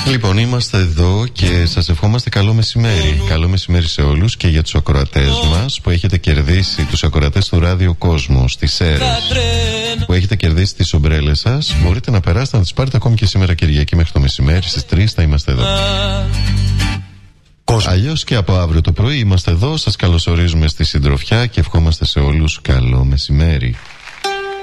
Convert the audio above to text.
Λοιπόν, είμαστε εδώ και σας ευχόμαστε καλό μεσημέρι. Καλό μεσημέρι σε όλους και για τους ακροατές μας που έχετε κερδίσει, τους ακροατές του Ράδιο Κόσμο στις Σέρες, που έχετε κερδίσει τις ομπρέλες σας. Μπορείτε να περάσετε να τις πάρετε ακόμη και σήμερα Κυριακή μέχρι το μεσημέρι. Στις 3 θα είμαστε εδώ. Αλλιώς και από αύριο το πρωί είμαστε εδώ. Σας καλωσορίζουμε στη συντροφιά και ευχόμαστε σε όλους καλό μεσημέρι.